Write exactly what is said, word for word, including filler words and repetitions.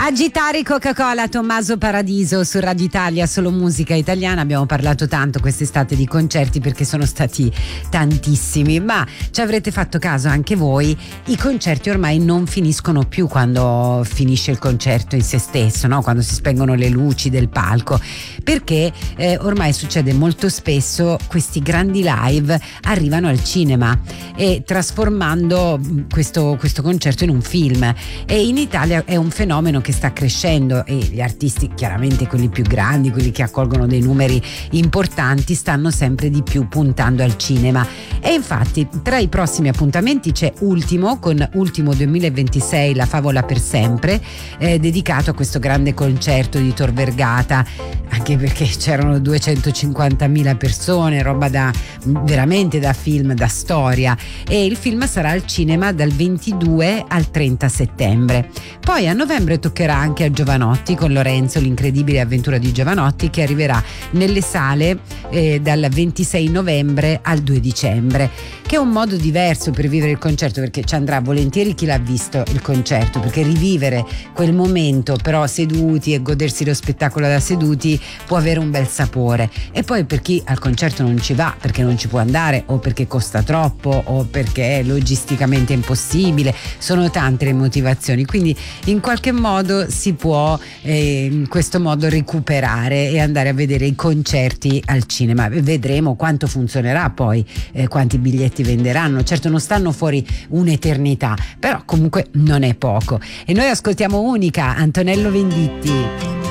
Agitare Coca-Cola, Tommaso Paradiso su Radio Italia, solo musica italiana. Abbiamo parlato tanto quest'estate di concerti perché sono stati tantissimi, ma ci avrete fatto caso anche voi, i concerti ormai non finiscono più quando finisce il concerto in se stesso, no? Quando si spengono le luci del palco, perché eh, ormai succede molto spesso, questi grandi live arrivano al cinema e trasformando questo, questo concerto in un film, e in Italia è un fenomeno che sta crescendo e gli artisti, chiaramente quelli più grandi, quelli che accolgono dei numeri importanti, stanno sempre di più puntando al cinema. E infatti tra i prossimi appuntamenti c'è Ultimo, con Ultimo duemilaventisei, La favola per sempre, eh, dedicato a questo grande concerto di Tor Vergata, anche perché c'erano duecentocinquantamila persone, roba da veramente da film, da storia, e il film sarà al cinema dal ventidue al trenta settembre. Poi a novembre toccherà anche a Jovanotti con Lorenzo, l'incredibile avventura di Jovanotti, che arriverà nelle sale eh, dal ventisei novembre al due dicembre, che è un modo diverso per vivere il concerto, perché ci andrà volentieri chi l'ha visto il concerto, perché rivivere quel momento però seduti e godersi lo spettacolo da seduti può avere un bel sapore. E poi per chi al concerto non ci va perché non ci può andare, o perché costa troppo, o perché è logisticamente impossibile, sono tante le motivazioni, quindi in qualche modo si può eh, in questo modo recuperare e andare a vedere i concerti al cinema. Vedremo quanto funzionerà poi, eh, quanti biglietti venderanno. Certo non stanno fuori un'eternità, però comunque non è poco. E noi ascoltiamo Unica, Antonello Venditti.